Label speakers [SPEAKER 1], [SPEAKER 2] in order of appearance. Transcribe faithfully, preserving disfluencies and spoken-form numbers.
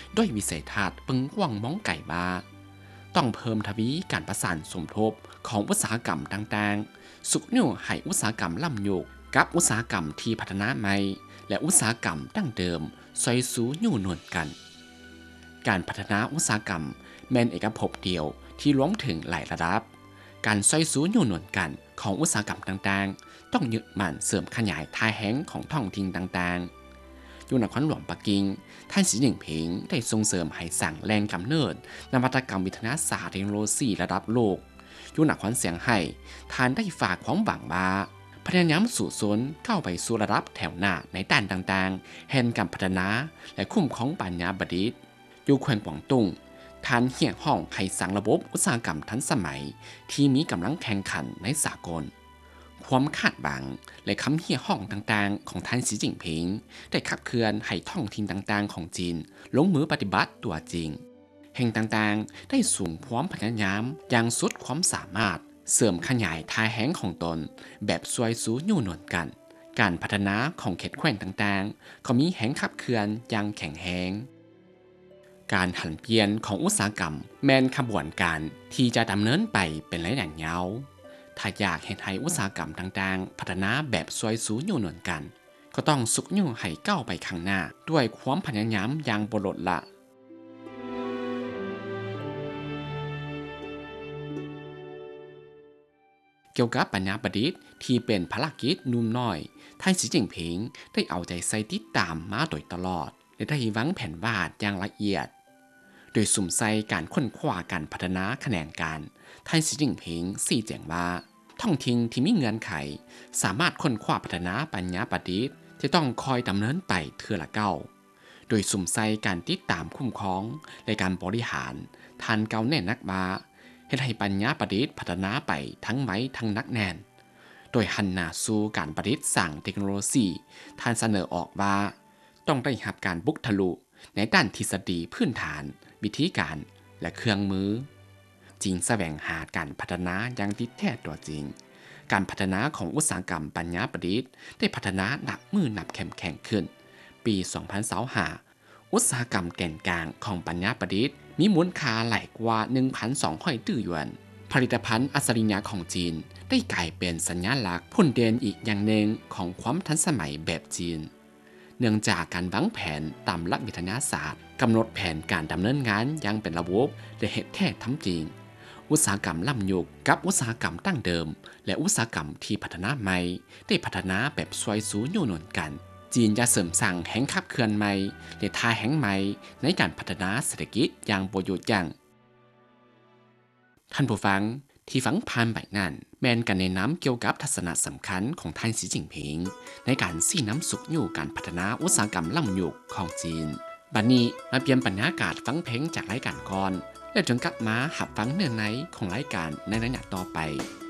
[SPEAKER 1] ด้วยวิสัยทัศน์ปึงกว้างมองไก่บาต้องเพิ่มทวีการประสานสมทบของอุตสาหกรรมต่างๆสุกนิ้วให้อุตสาหกรรมล่ำยุกกับอุตสาหกรรมที่พัฒนาใหม่และอุตสาหกรรมดั้งเดิมซอยสูอยู่นวลกันการพัฒนาอุตสาหกรรมแม่นเอกภพเดียวที่รวมถึงหลายระดับการซอยสูอยู่นวลกันของอุตสาหกรรมต่างๆต้องยึดมั่นเสริมขยายทายแห้งของท้องถิ่นต่างๆอยู่นครหลวงปักกิ่งท่านสีจิ้งผิงได้ส่งเสริมให้สั่งแรงกำเนิดนวัตกรรมวิทยาศาสตร์เทคโนโลยีระดับโลกอยู่นครเสียงไห้ทานได้ฝากความหวังว่าพยายามสู่สนเข้าไปสู่ระดับแถวหน้าในด้านต่างๆแห่งการพัฒนาและคุ้มของปัญญาประดิษฐ์อยู่แขวงกวางตุ้งทานเหี่ยห้องให้สั่งระบบอุตสาหกรรมทันสมัยที่มีกำลังแข่งขันในสากลความคาดหวังและคำเหี่ยห้องต่างๆของท่านสีจิ้งผิงได้ขับเคลื่อนให้ท้องถิ่นต่างๆของจีนลงมือปฏิบัติตัวจริงแห่งต่างๆได้สูงความพยายามอย่างสุดความสามารถเสริมขยายทายแห้งของตนแบบสวยสูอยู่นวลกันการพัฒนาของเขตแขวงต่างๆเขามีแห่งขับเคลื่อนอย่างแข็งแรงการหันเปลี่ยนของอุตสาหกรรมแมนขบวนการที่จะดำเนินไปเป็นระยะยาวถ้าอยากเห็นให้อุตสาหกรรมต่างๆพัฒนาแบบสวยสูอยู่นวลกันก็ต้องสุกอยู่ให้ก้าวไปข้างหน้าด้วยความพยายามอย่างบลดละเกี่ยวกับปัญญาประดิษฐ์ที่เป็นภารกิจนุ่มน้อยท่านสีจิ้งผิงได้เอาใจใส่ติดตามมาโดยตลอดและได้วางแผนวาดอย่างละเอียดโดยสุ่มใส่การค้นคว้าการพัฒนาแขนงการท่านสีจิ้งผิงสี่แจ้งว่าท้องถิ่นที่มีเงื่อนไขสามารถค้นคว้าพัฒนาปัญญาประดิษฐ์จะต้องคอยดำเนินไปเทื่อละเก้าโดยสุ่มใส่การติดตามคุ้มครองและการบริหารทานเกาแน่นักบาให้ให้ปัญญาประดิษฐ์พัฒนาไปทั้งไม้ทั้งนักแน่นโดยหันหน้าสู่การประดิษฐ์สั่งเทคโนโลยีท่านเสนอออกว่าต้องได้รับการบุกทะลุในด้านทฤษฎีพื้นฐานวิธีการและเครื่องมือจริงแสวงหาการพัฒนาอย่างติดแท้ตัวจริงการพัฒนาของอุตสาหกรรมปัญญาประดิษฐ์ได้พัฒนาหนักมือหนับแข็งแข็งขึ้นปีสองพันยี่สิบห้าอุตสาหกรรมแก่นกลางของปัญญาประดิษฐ์มีมูลค่าหลายกว่า หนึ่งพันสองร้อย ตื้อหยวนผลิตภัณฑ์อัจฉริยะของจีนได้กลายเป็นสัญลักษณ์พุ่นเด่นอีกอย่างหนึ่งของความทันสมัยแบบจีนเนื่องจากการวางแผนตามหลักวิทยาศาสตร์กำหนดแผนการดำเนินงานอย่างเป็นระบบและเหตุแท้ทำจริงอุตสาหกรรมล้ำยุคกับอุตสาหกรรมตั้งเดิมและอุตสาหกรรมที่พัฒนาใหม่ได้พัฒนาแบบสวยสูอยู่นวลกันจีนจะเสริมสร้างแห่งขับเคลื่อนใหม่และทายแห่งใหม่ในการพัฒนาเศรษฐกิจอย่างบ่หยุดยั้งท่านผู้ฟังที่ฟังผ่านไปนั้นแมนกันในน้ำเกี่ยวกับทัศนะสำคัญของท่านสีจิ้งผิงในการซี่น้ำสุกอยู่การพัฒนาอุตสาหกรรมล้ำยุคของจีนบัดนี้มาเปลี่ยนบรรยากาศฟังเพลงจากรายการก่อนแล้วจนกลับมาหับฟังเนื้อในของรายการในระยะต่อไป